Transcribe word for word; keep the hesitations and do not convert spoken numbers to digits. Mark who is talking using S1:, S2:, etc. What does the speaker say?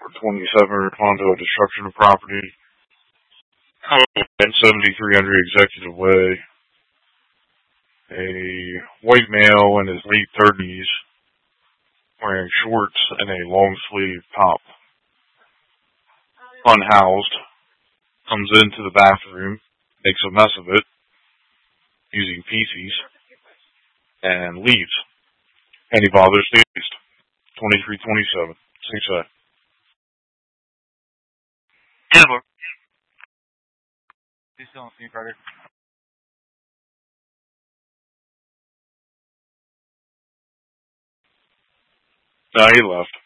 S1: twenty-seven respond to a destruction of property in seventy-three hundred Executive Way. A white male in his late thirties, wearing shorts and a long sleeve top, unhoused, comes into the bathroom, makes a mess of it, using feces, and leaves. Any bothers deceased. twenty-three twenty-seven. six A.
S2: Handler. He's still on scene, Carter.
S1: No, he left.